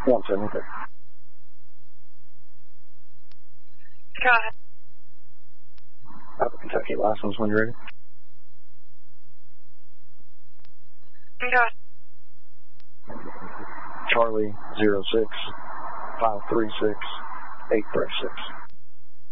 173. Go ahead. Have a Kentucky license when you're ready. Go ahead. Charlie 06 536 836.